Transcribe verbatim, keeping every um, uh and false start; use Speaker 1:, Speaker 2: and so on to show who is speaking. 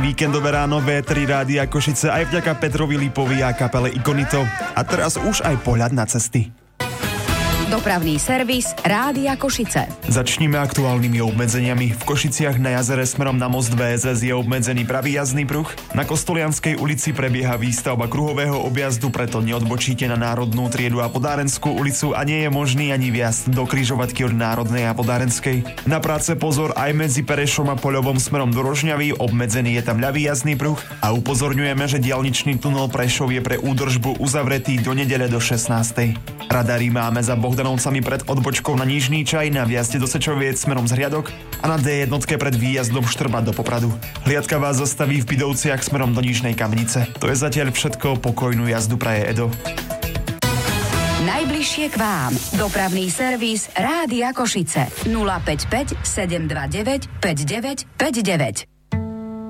Speaker 1: Víkendové ráno vé tri Rádia Košice aj vďaka Petrovi Lipovi a kapele Ikonito. A teraz už aj pohľad na cesty.
Speaker 2: Dopravný servis Rádia Košice.
Speaker 1: Začníme aktuálnymi obmedzeniami. V Košiciach na jazere smerom na most vé es es je obmedzený pravý jazdný pruh. Na Kostolianskej ulici prebieha výstavba kruhového objazdu, preto neodbočíte na Národnú triedu a Podárenskú ulicu a nie je možný ani vjazd do križovatky od Národnej a Podárenskej. Na práce pozor aj medzi Perešom a Poľovom smerom do Rožňavy, obmedzený je tam ľavý jazdný pruh a upozorňujeme, že diaľničný tunel Prešov je pre údržbu uzavretý do nedele do šestnástej. Radary máme za Bohdanovcami pred odbočkou na Nižný Čaj, na vjazde do Sečoviec smerom z Hriadok a na dé jedna pred výjazdom Štrba do Popradu. Hliadka vás zastaví v Pidovciach smerom do Nižnej Kamenice. To je zatiaľ všetko, pokojnú jazdu praje Edo.
Speaker 2: Najbližšie k vám. Dopravný servis Rádia Košice. nula päť päť sedem dva deväť päť deväť päť deväť.